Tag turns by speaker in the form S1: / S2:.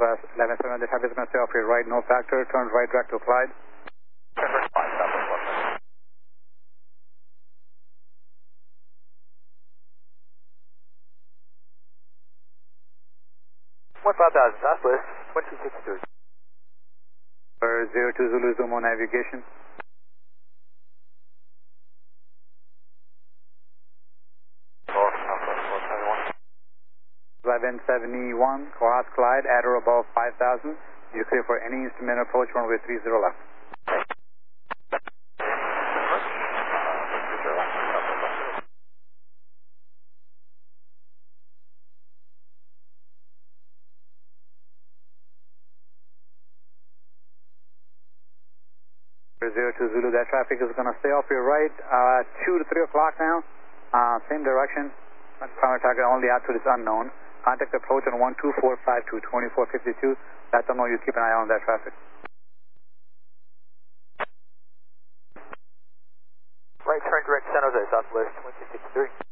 S1: Southwest 11-7, the traffic is going to stay off your right, no factor, turn right direct to Clyde.
S2: November 5 Southwest 15000 Southwest 2262.
S1: 02 Zulu Zoom on navigation. 1171, Cohas Clyde, at or above 5,000. You're clear for any instrument approach, runway 30 left. 02 Zulu, that traffic is going to stay off your right, 2 to 3 o'clock now, same direction, primary target only altitude is unknown. Contact approach on 12452, 2452, let them know you keep an eye on that traffic.
S2: Right turn direct San Jose, Southwest 2263.